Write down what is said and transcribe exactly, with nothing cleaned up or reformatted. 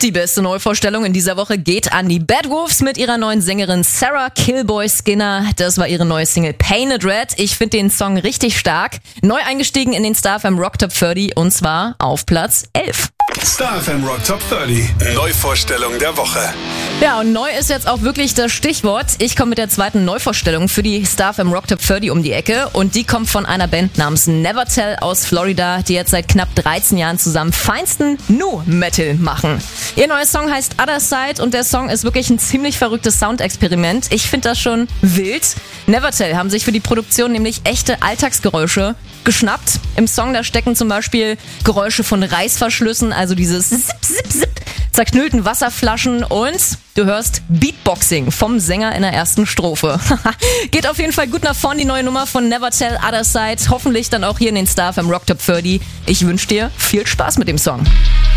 Die beste Neuvorstellung in dieser Woche geht an die Bad Wolves mit ihrer neuen Sängerin Sarah Killboy Skinner. Das war ihre neue Single Painted Red. Ich finde den Song richtig stark. Neu eingestiegen in den Star F M Rock Top dreißig und zwar auf Platz elf. Star F M Rock Top dreißig. Neuvorstellung der Woche. Ja, und neu ist jetzt auch wirklich das Stichwort. Ich komme mit der zweiten Neuvorstellung für die Star F M Rock Top dreißig um die Ecke und die kommt von einer Band namens Nevertell aus Florida, die jetzt seit knapp dreizehn Jahren zusammen feinsten Nu-Metal machen. Ihr neuer Song heißt Other Side und der Song ist wirklich ein ziemlich verrücktes Soundexperiment. Ich finde das schon wild. Nevertell haben sich für die Produktion nämlich echte Alltagsgeräusche geschnappt. Im Song da stecken zum Beispiel Geräusche von Reißverschlüssen, also dieses Zip, Zip, Zip, zerknüllten Wasserflaschen und du hörst Beatboxing vom Sänger in der ersten Strophe. Geht auf jeden Fall gut nach vorn, die neue Nummer von Nevertell, Other Side. Hoffentlich dann auch hier in den Star F M Rock Top dreißig. Ich wünsche dir viel Spaß mit dem Song.